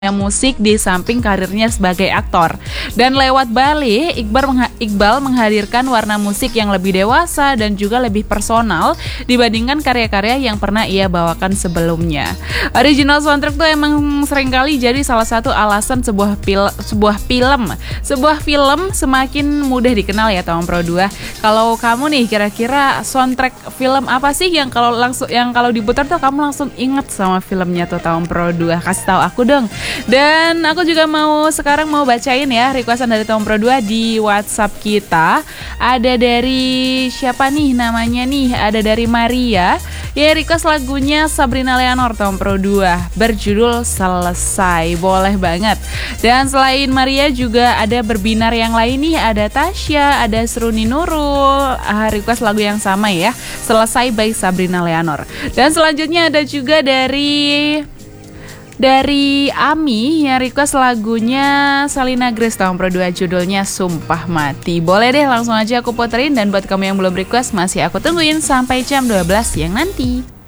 musik di samping karirnya sebagai aktor. Dan lewat Bale, Iqbal menghadirkan warna musik yang lebih dewasa dan juga lebih personal dibandingkan karya-karya yang pernah ia bawakan sebelumnya. Original soundtrack tuh emang seringkali jadi salah satu alasan sebuah film semakin mudah dikenal ya Tom Pro 2. Kalau kamu nih kira-kira soundtrack film apa sih yang kalau diputar tuh kamu langsung inget sama filmnya tuh Tom Pro 2? Kasih tahu aku dong. Dan aku juga sekarang mau bacain ya requestan dari Tom Pro 2 di WhatsApp kita. Ada dari siapa nih namanya nih? Ada dari Maria. Ya request lagunya Sabrina Leonor Tom Pro 2 berjudul Selesai. Boleh banget. Dan selain Maria juga ada berbinar yang lain nih. Ada Tasya, ada Seruni Nurul. Request lagu yang sama ya. Selesai by Sabrina Leonor. Dan selanjutnya ada juga dari Ami yang request lagunya Salina Grace Tom Pro 2 judulnya Sumpah Mati. Boleh deh langsung aja aku puterin, dan buat kamu yang belum request masih aku tungguin sampai jam 12 siang nanti.